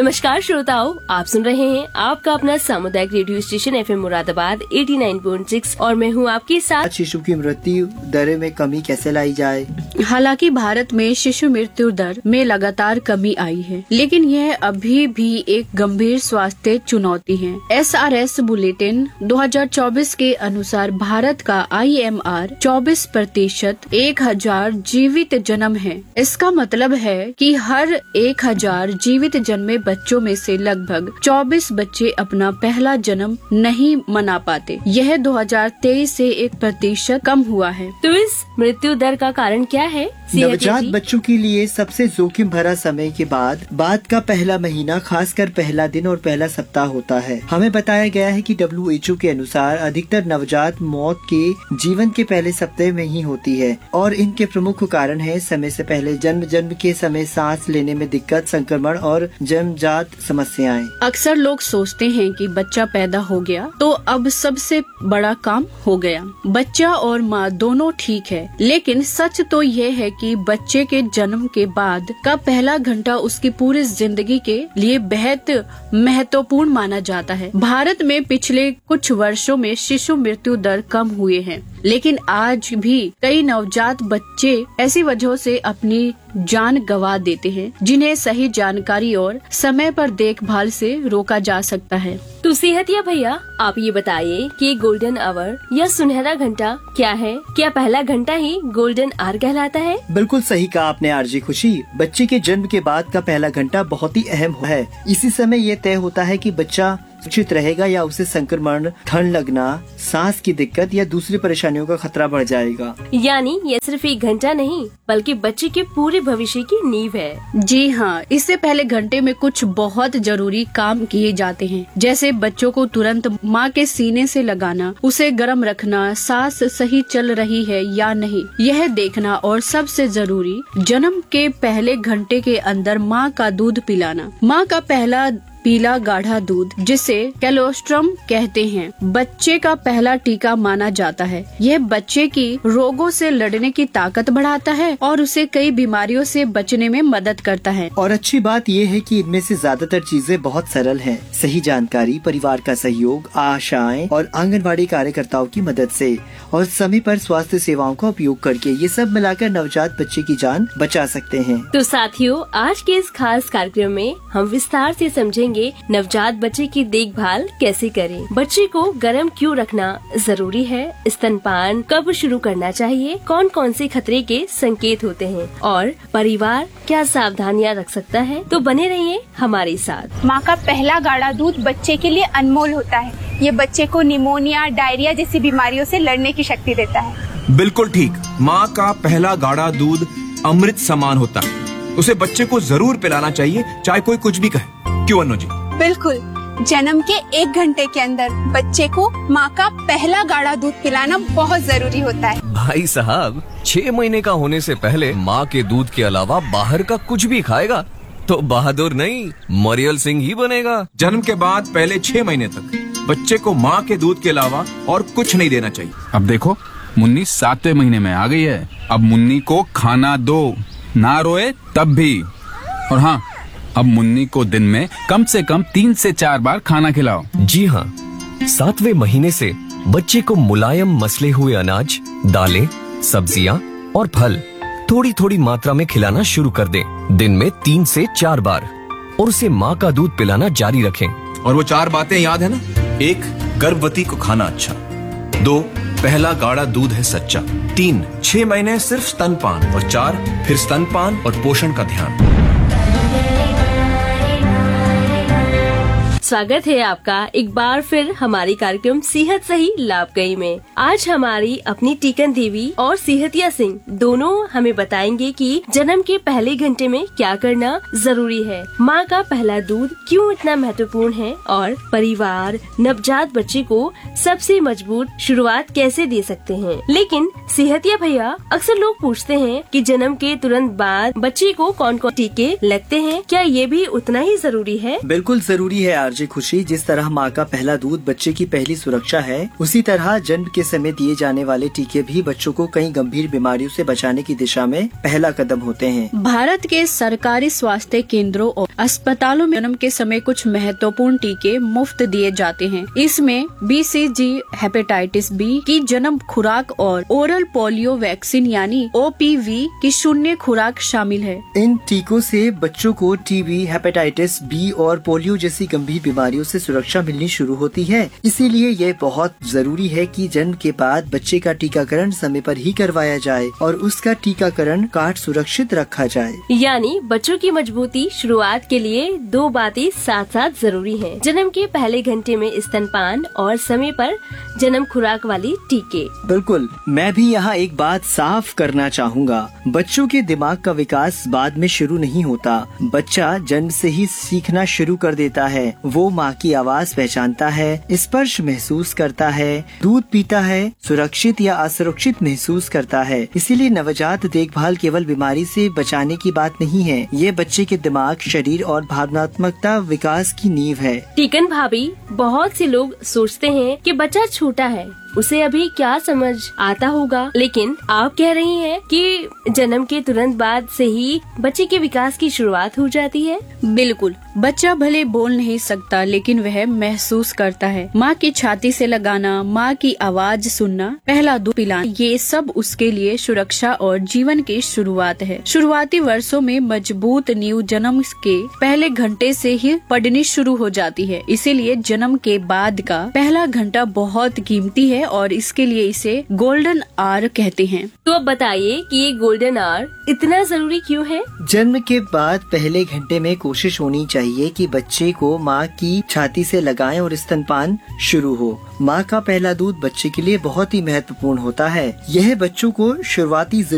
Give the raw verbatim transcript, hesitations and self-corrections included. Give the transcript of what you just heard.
नमस्कार श्रोताओं, आप सुन रहे हैं आपका अपना सामुदायिक radio station F M Moradabad नवासी पॉइंट छह और मैं हूं आपके साथ। शिशु की मृत्यु दर में कमी कैसे लाई जाए? हालांकि भारत में शिशु मृत्यु दर में लगातार कमी आई है, लेकिन यह अभी भी एक गंभीर स्वास्थ्य चुनौती है। एस आर एस बुलेटिन दो हज़ार चौबीस के अनुसार भारत का आई एम आर चौबीस प्रतिशत एक हजार जीवित जन्म है। इसका मतलब है कि हर एक हजार जीवित जन्मे बच्चों में से लगभग चौबीस बच्चे अपना पहला जन्म नहीं मना पाते। यह दो हज़ार तेईस से एक प्रतिशत कम हुआ है। तो इस मृत्यु दर का कारण क्या है? नवजात बच्चों के लिए सबसे जोखिम भरा समय के बाद बाद का पहला महीना, खासकर पहला दिन और पहला सप्ताह होता है। हमें बताया गया है कि डब्ल्यू एच ओ के अनुसार अधिकतर नवजात मौत के जीवन के पहले सप्ताह में ही होती है और इनके प्रमुख कारण है समय से पहले जन्म, जन्म के समय सांस लेने में दिक्कत, संक्रमण और जन्मजात समस्याएं। अक्सर लोग सोचते हैं कि बच्चा पैदा हो गया तो अब सबसे बड़ा काम हो गया, बच्चा और माँ दोनों ठीक है। लेकिन सच तो यह है कि बच्चे के जन्म के बाद का पहला घंटा उसकी पूरी जिंदगी के लिए बेहद महत्वपूर्ण माना जाता है। भारत में पिछले कुछ वर्षों में शिशु मृत्यु दर कम हुए हैं, लेकिन आज भी कई नवजात बच्चे ऐसी वजहों से अपनी जान गंवा देते हैं, जिन्हें सही जानकारी और समय पर देखभाल से रोका जा सकता है। तो सेहतिया भैया, आप ये बताइए कि गोल्डन आवर या सुनहरा घंटा क्या है? क्या पहला घंटा ही गोल्डन आवर कहलाता है? बिल्कुल सही कहा आपने आरजी खुशी। बच्चे के जन्म के बाद का पहला घंटा बहुत ही अहम है। इसी समय ये तय होता है कि बच्चा सुरक्षित रहेगा या उसे संक्रमण, ठंड लगना, सांस की दिक्कत या दूसरी परेशानियों का खतरा बढ़ जाएगा। यानी ये सिर्फ एक घंटा नहीं बल्कि बच्चे के पूरे भविष्य की नींव है। जी हाँ, इससे पहले घंटे में कुछ बहुत जरूरी काम किए जाते हैं, जैसे बच्चों को तुरंत माँ के सीने से लगाना, उसे गर्म रखना, सांस सही चल रही है या नहीं यह देखना और सबसे जरूरी जन्म के पहले घंटे के अंदर माँ का दूध पिलाना। माँ का पहला पीला गाढ़ा दूध, जिसे कैलोस्ट्रम कहते हैं, बच्चे का पहला टीका माना जाता है। यह बच्चे की रोगों से लड़ने की ताकत बढ़ाता है और उसे कई बीमारियों से बचने में मदद करता है। और अच्छी बात यह है कि इनमें से ज्यादातर चीजें बहुत सरल हैं। सही जानकारी, परिवार का सहयोग, आशाएं और आंगनबाड़ी कार्यकर्ताओं की मदद से और समय पर स्वास्थ्य सेवाओं का उपयोग करके ये सब मिलाकर नवजात बच्चे की जान बचा सकते हैं। तो साथियों, आज के इस खास कार्यक्रम में हम विस्तार से समझेंगे नवजात बच्चे की देखभाल कैसे करें, बच्चे को गर्म क्यों रखना जरूरी है, स्तनपान कब शुरू करना चाहिए, कौन कौन से खतरे के संकेत होते हैं और परिवार क्या सावधानियां रख सकता है। तो बने रहिए हमारे साथ। माँ का पहला गाढ़ा दूध बच्चे के लिए अनमोल होता है। ये बच्चे को निमोनिया, डायरिया जैसी बीमारियों से लड़ने की शक्ति देता है। बिल्कुल ठीक, माँ का पहला गाढ़ा दूध अमृत समान होता है। उसे बच्चे को जरूर पिलाना चाहिए, चाहे कोई कुछ भी कहे। क्यों अनु जी? बिल्कुल, जन्म के एक घंटे के अंदर बच्चे को माँ का पहला गाढ़ा दूध पिलाना बहुत जरूरी होता है। भाई साहब, छह महीने का होने से पहले माँ के दूध के अलावा बाहर का कुछ भी खाएगा तो बहादुर नहीं, मरियल सिंह ही बनेगा। जन्म के बाद पहले छह महीने तक बच्चे को माँ के दूध के अलावा और कुछ नहीं देना चाहिए। अब देखो, मुन्नी सातवें महीने में आ गई है। अब मुन्नी को खाना दो, ना रोए तब भी। और हाँ, अब मुन्नी को दिन में कम से कम तीन से चार बार खाना खिलाओ। जी हाँ, सातवें महीने से बच्चे को मुलायम मसले हुए अनाज, दालें, सब्जियाँ और फल थोड़ी थोड़ी मात्रा में खिलाना शुरू कर दें, दिन में तीन से चार बार, और उसे माँ का दूध पिलाना जारी रखें। और वो चार बातें याद है ना? एक, गर्भवती को खाना अच्छा। दो, पहला गाढ़ा दूध है सच्चा। तीन, छह महीने सिर्फ स्तनपान। और चार, फिर स्तनपान और पोषण का ध्यान। स्वागत है आपका एक बार फिर हमारी कार्यक्रम सेहत सही लाभकई में। आज हमारी अपनी टीकन देवी और सेहतिया सिंह दोनों हमें बताएंगे कि जन्म के पहले घंटे में क्या करना जरूरी है, माँ का पहला दूध क्यों इतना महत्वपूर्ण है और परिवार नवजात बच्चे को सबसे मजबूत शुरुआत कैसे दे सकते हैं। लेकिन सेहतिया भैया, अक्सर लोग पूछते हैं कि जन्म के तुरंत बाद बच्चे को कौन कौन टीके लगते हैं, क्या ये भी उतना ही जरूरी है? बिल्कुल जरूरी है आरजे खुशी, जिस तरह माँ का पहला दूध बच्चे की पहली सुरक्षा है, उसी तरह जन्म के समय दिए जाने वाले टीके भी बच्चों को कई गंभीर बीमारियों से बचाने की दिशा में पहला कदम होते हैं। भारत के सरकारी स्वास्थ्य केंद्रों और अस्पतालों में जन्म के समय कुछ महत्वपूर्ण टीके मुफ्त दिए जाते हैं। इसमें बीसीजी, हेपेटाइटिस बी की जन्म खुराक और ओरल पोलियो वैक्सीन यानी ओपीवी की शून्य खुराक शामिल है। इन टीकों से बच्चों को टीबी, हेपेटाइटिस बी और पोलियो जैसी गंभीर बीमारियों से सुरक्षा मिलनी शुरू होती है। इसीलिए ये बहुत जरूरी है कि जन्म के बाद बच्चे का टीकाकरण समय पर ही करवाया जाए और उसका टीकाकरण कार्ड सुरक्षित रखा जाए। यानी बच्चों की मजबूती शुरुआत के लिए दो बातें साथ साथ जरूरी हैं। जन्म के पहले घंटे में स्तनपान और समय पर जन्म खुराक वाली टीके। बिल्कुल, मैं भी यहाँ एक बात साफ करना चाहूँगा। बच्चों के दिमाग का विकास बाद में शुरू नहीं होता। बच्चा जन्म से ही सीखना शुरू कर देता है। वो माँ की आवाज पहचानता है, स्पर्श महसूस करता है, दूध पीता है, सुरक्षित या असुरक्षित महसूस करता है। इसीलिए नवजात देखभाल केवल बीमारी से बचाने की बात नहीं है, ये बच्चे के दिमाग, शरीर और भावनात्मकता विकास की नींव है। टीकन भाभी, बहुत से लोग सोचते हैं कि बच्चा छोटा है, उसे अभी क्या समझ आता होगा, लेकिन आप कह रही हैं कि जन्म के तुरंत बाद से ही बच्चे के विकास की शुरुआत हो जाती है। बिल्कुल, बच्चा भले बोल नहीं सकता लेकिन वह महसूस करता है। माँ की छाती से लगाना, माँ की आवाज सुनना, पहला दूध पिलाना, ये सब उसके लिए सुरक्षा और जीवन की शुरुआत है। शुरुआती वर्षों में मजबूत नींव जन्म के पहले घंटे से ही पड़नी शुरू हो जाती है। इसीलिए जन्म के बाद का पहला घंटा बहुत कीमती है और इसके लिए इसे गोल्डन आवर कहते हैं। तो अब बताइए कि ये गोल्डन आवर इतना जरूरी क्यों है? जन्म के बाद पहले घंटे में कोशिश होनी चाहिए कि बच्चे को माँ की छाती से लगाएं और स्तनपान शुरू हो। माँ का पहला दूध बच्चे के लिए बहुत ही महत्वपूर्ण होता है। यह बच्चों को शुरुआती